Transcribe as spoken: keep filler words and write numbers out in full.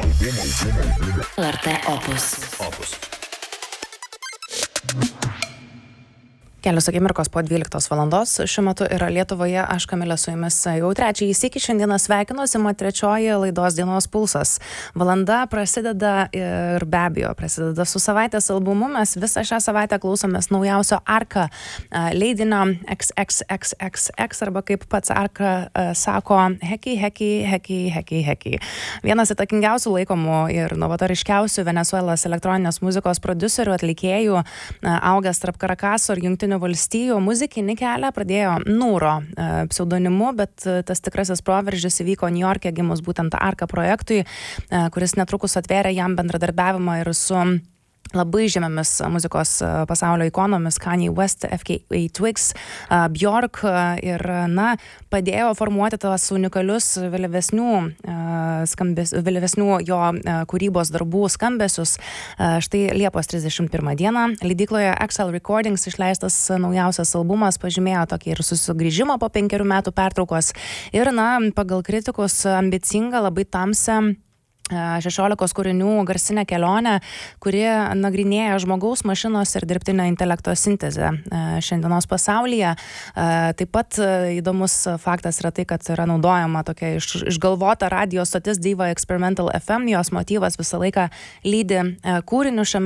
L R T Opus. Opus. Kelios akimirkos po dvyliktos valandos. Šiuo metu yra Lietuvoje, aš Kamilė su jumis jau trečiąjį sykį šiandieną sveikinuosi, mat trečioji laidos dienos pulsas. Valanda prasideda ir be abejo prasideda su savaitės albumu. Mes visą šią savaitę klausomės naujausio Arka leidinio X X X X X arba kaip pats Arka sako Heki, Heki, Heki, Heki, Heki. Vienas įtakingiausių laikomų ir novatoriškiausių Venezuelos elektroninės muzikos prodiuserių, atlikėjų, augęs tarp Karakaso ir Jungtinių valstijų, muzikinį kelią pradėjo Nūro pseudonimu, bet tas tikrasis proveržis įvyko Niujorke gimus būtent Arka projektui, kuris netrukus atvėrė jam bendradarbiavimą ir su labai žymiamis muzikos pasaulio ikonomis Kanye West, F K A Twigs, Bjork ir, na, padėjo formuoti tos unikalius vėlyvesnių, skambės, vėlyvesnių jo kūrybos darbų skambesius. Štai Liepos trisdešimt pirmą dieną leidykloje Excel Recordings išleistas naujausias albumas pažymėjo tokį ir susigrįžimą po penkerių metų pertraukos ir, na, pagal kritikus ambicingą, labai tamsią šešiolikos kūrinių garsinę kelionę, kuri nagrinėja žmogaus, mašinos ir dirbtinio intelekto sintezę šiandienos pasaulyje. Taip pat įdomus faktas yra tai, kad yra naudojama tokia iš, išgalvota radio stotis Diva Experimental F M, jos motyvas visą laiką lydi kūriniu šiame